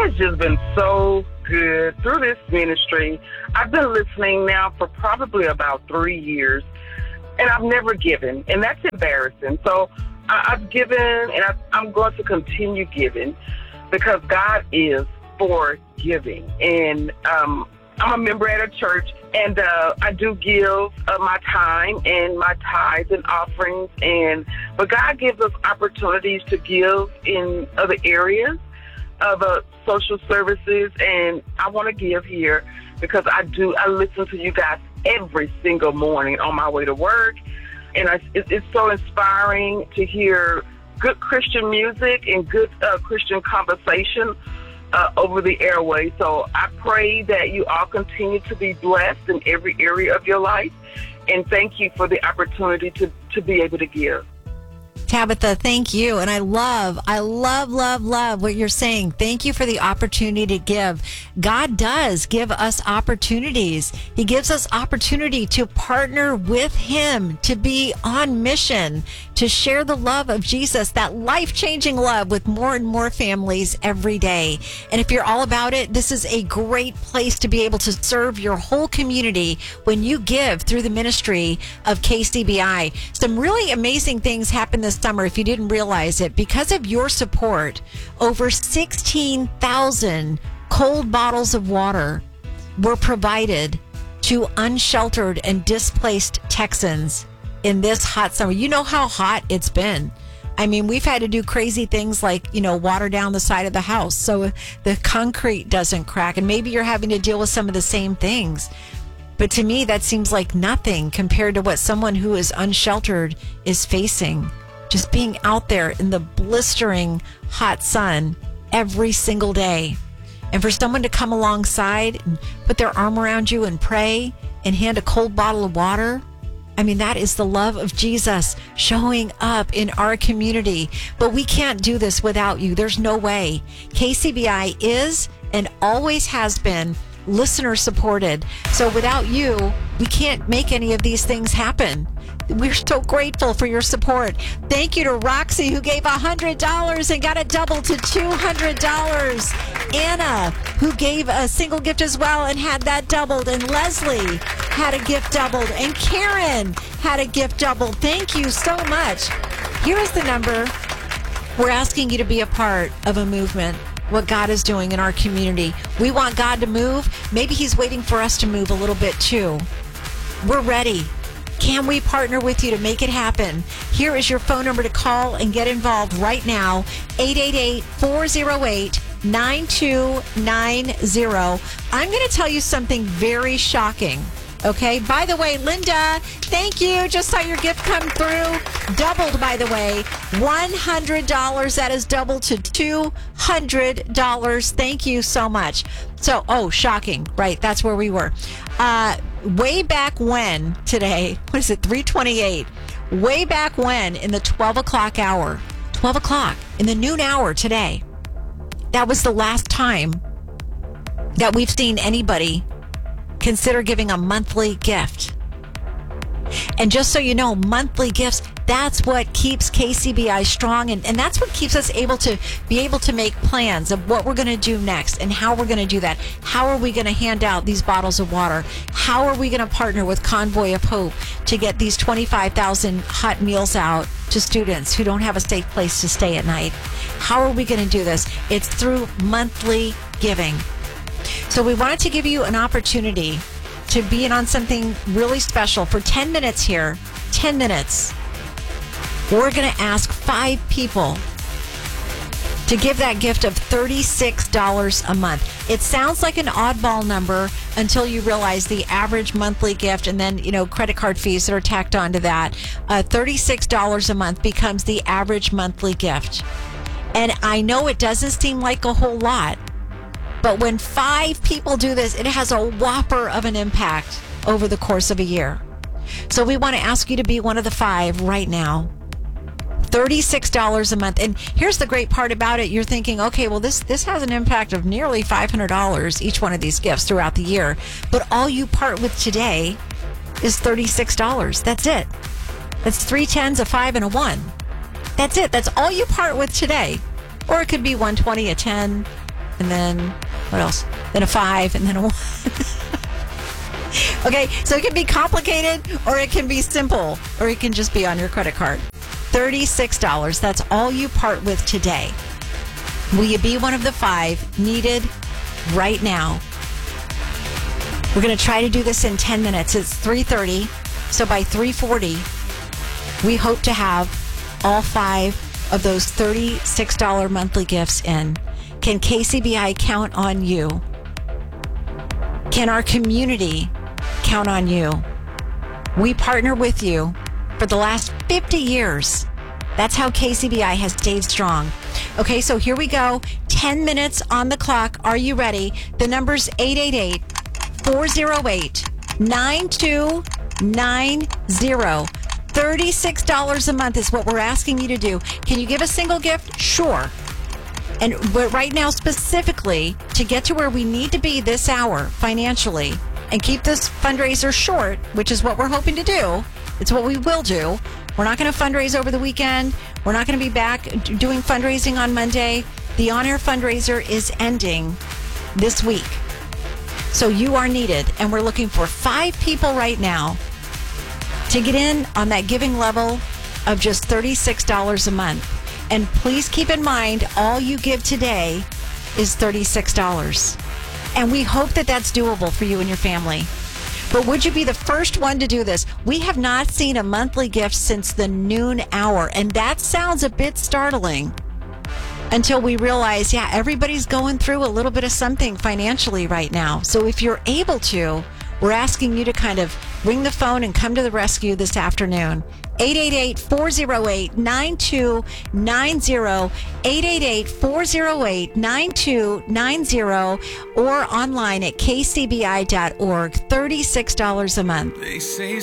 has just been so good through this ministry. I've been listening now for probably about 3 years, and I've never given, and that's embarrassing. So I've given, and I'm going to continue giving because God is for giving. And I'm a member at a church, and I do give my time and my tithes and offerings. But God gives us opportunities to give in other areas of social services, and I want to give here because I listen to you guys every single morning on my way to work, and it's so inspiring to hear good Christian music and good Christian conversation over the airway. So I pray that you all continue to be blessed in every area of your life, and thank you for the opportunity to be able to give. Tabitha, thank you. And I love what you're saying. Thank you for the opportunity to give. God does give us opportunities. He gives us opportunity to partner with Him, to be on mission, to share the love of Jesus, that life-changing love with more and more families every day. And if you're all about it, this is a great place to be able to serve your whole community when you give through the ministry of KCBI. Some really amazing things happen this summer if you didn't realize it. Because of your support, over 16,000 cold bottles of water were provided to unsheltered and displaced Texans in this hot summer. You know how hot it's been. I mean, we've had to do crazy things like, water down the side of the house so the concrete doesn't crack. And maybe you're having to deal with some of the same things. But to me, that seems like nothing compared to what someone who is unsheltered is facing. Just being out there in the blistering hot sun every single day. And for someone to come alongside and put their arm around you and pray and hand a cold bottle of water, I mean, that is the love of Jesus showing up in our community. But we can't do this without you. There's no way. KCBI is and always has been listener supported. So without you, we can't make any of these things happen. We're so grateful for your support. Thank you to Roxy, who gave $100 and got it doubled to $200. Anna, who gave a single gift as well and had that doubled. And Leslie had a gift doubled. And Karen had a gift doubled. Thank you so much. Here is the number. We're asking you to be a part of a movement, what God is doing in our community. We want God to move. Maybe He's waiting for us to move a little bit too. We're ready. Can we partner with you to make it happen? Here is your phone number to call and get involved right now. 888-408-9290. I'm going to tell you something very shocking. Okay. By the way, Linda, thank you. Just saw your gift come through. Doubled, by the way. $100. That is doubled to $200. Thank you so much. So, shocking. Right. That's where we were. Way back when today, what is it? 3:28. Way back when in the 12 o'clock hour, 12 o'clock in the noon hour today, that was the last time that we've seen anybody consider giving a monthly gift. And just so you know, monthly gifts, that's what keeps KCBI strong. And that's what keeps us able to make plans of what we're going to do next and how we're going to do that. How are we going to hand out these bottles of water? How are we going to partner with Convoy of Hope to get these 25,000 hot meals out to students who don't have a safe place to stay at night? How are we going to do this? It's through monthly giving. So we wanted to give you an opportunity to be in on something really special for 10 minutes here. 10 minutes. We're going to ask 5 people to give that gift of $36 a month. It sounds like an oddball number until you realize the average monthly gift and then, credit card fees that are tacked onto that. $36 a month becomes the average monthly gift. And I know it doesn't seem like a whole lot, but when 5 people do this, it has a whopper of an impact over the course of a year. So we want to ask you to be one of the 5 right now. $36 a month. And here's the great part about it. You're thinking, okay, well, this has an impact of nearly $500 each one of these gifts throughout the year. But all you part with today is $36. That's it. That's 3 10s, a 5, and a 1. That's it. That's all you part with today. Or it could be $120, a 10, and then what else? Then a 5, and then a 1. Okay, so it can be complicated, or it can be simple, or it can just be on your credit card. $36. That's all you part with today. Will you be one of the 5 needed right now? We're going to try to do this in 10 minutes. It's 3:30, so by 3:40, we hope to have all 5 of those $36 monthly gifts in. Can KCBI count on you? Can our community count on you? We partner with you for the last 50 years. That's how KCBI has stayed strong. Okay, so here we go. 10 minutes on the clock. Are you ready? The number's 888-408-9290. $36 a month is what we're asking you to do. Can you give a single gift? Sure. And right now, specifically, to get to where we need to be this hour financially and keep this fundraiser short, which is what we're hoping to do, it's what we will do. We're not going to fundraise over the weekend. We're not going to be back doing fundraising on Monday. The on-air fundraiser is ending this week. So you are needed, and we're looking for 5 people right now to get in on that giving level of just $36 a month. And please keep in mind, all you give today is $36. And we hope that that's doable for you and your family. But would you be the first one to do this? We have not seen a monthly gift since the noon hour. And that sounds a bit startling until we realize, yeah, everybody's going through a little bit of something financially right now. So if you're able to, we're asking you to kind of ring the phone and come to the rescue this afternoon. 888-408-9290, 888-408-9290, or online at kcbi.org. $36 a month. They say